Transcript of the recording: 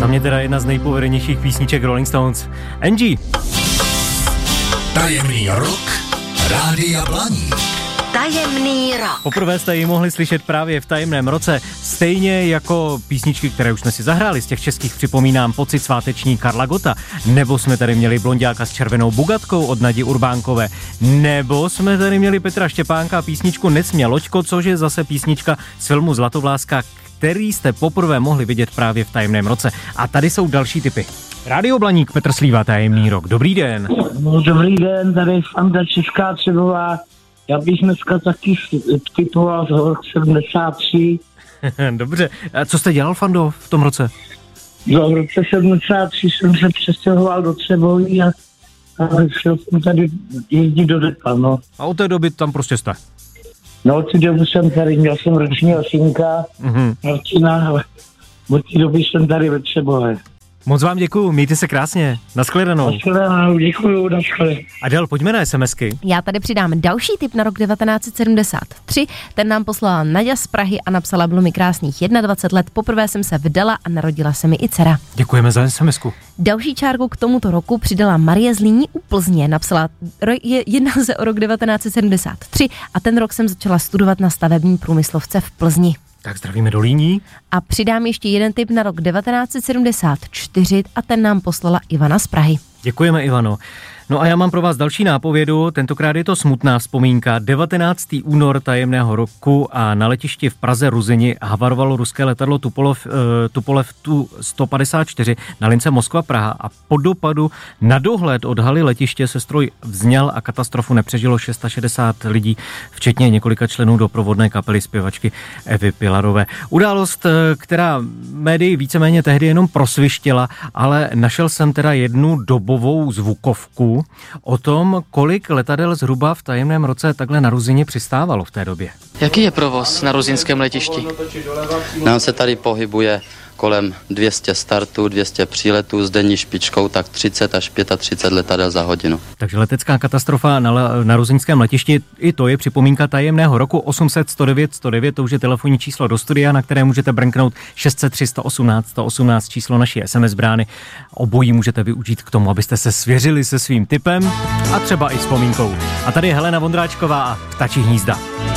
Za mě teda jedna z nejpovedenějších písniček Rolling Stones. Angie. Tajemný rok Rádia Blaník. Tajemný rok. Poprvé jste ji mohli slyšet právě v tajemném roce, stejně jako písničky, které už jsme si zahráli. Z těch českých připomínám Pocit sváteční Karla Gotta, nebo jsme tady měli Blonďáka s červenou bugatkou od Nadi Urbánkové, nebo jsme tady měli Petra Štěpánka a písničku Nesmě loďko, což je zase písnička z filmu Zlatovláska, který jste poprvé mohli vidět právě v tajemném roce. A tady jsou další tipy. Rádio Blaník, Petr Slíva, tajemný rok. Dobrý den. No, dobrý den, tady Fanda Česká Třebová. Já bych dneska taky typoval z rok 73. Dobře. A co jste dělal, Fando, v tom roce? No, v roce 73 jsem se přestěhoval do Třeboví a šel jsem tady jezdit do Detla, no. A od té doby tam prostě jste? No, od té doby jsem tady, měl jsem ročního synka, Martina, ale od té doby jsem tady ve Třebové. Moc vám děkuju, mějte se krásně. Naschledanou. Naschledanou, děkuju, naschledanou. Adel, pojďme na SMSky. Já tady přidám další tip na rok 1973. Ten nám poslala Naďa z Prahy a napsala: bylo mi krásných 21 let, poprvé jsem se vdala a narodila se mi i dcera. Děkujeme za SMSku. Další čárku k tomuto roku přidala Marie z Líní u Plzně. Napsala, jedná se o rok 1973 a ten rok jsem začala studovat na stavební průmyslovce v Plzni. Tak zdravíme do Líní. A přidám ještě jeden tip na rok 1974 a ten nám poslala Ivana z Prahy. Děkujeme, Ivano. No a já mám pro vás další nápovědu, tentokrát je to smutná vzpomínka. 19. únor tajemného roku a na letišti v Praze Ruzini havarovalo ruské letadlo Tupolev Tu-154 na lince Moskva-Praha a po dopadu na dohled od haly letiště se stroj vzněl a katastrofu nepřežilo 660 lidí, včetně několika členů doprovodné kapely zpěvačky Evy Pilarové. Událost, která médii víceméně tehdy jenom prosvištěla, ale našel jsem teda jednu dobovou zvukovku o tom, kolik letadel zhruba v tajemném roce takhle na Ruzině přistávalo v té době. Jaký je provoz na ruzinském letišti? Nám se tady pohybuje kolem 200 startů, 200 příletů, s denní špičkou tak 30 až 35 letadel za hodinu. Takže letecká katastrofa na ruzinském letišti, i to je připomínka tajemného roku. 800 109 109, to už je telefonní číslo do studia, na které můžete brnknout 603 118 118 číslo naší SMS brány. Obojí můžete využít k tomu, abyste se svěřili se svým tipem a třeba i vzpomínkou. A tady je Helena Vondráčková a Ptačí hnízda.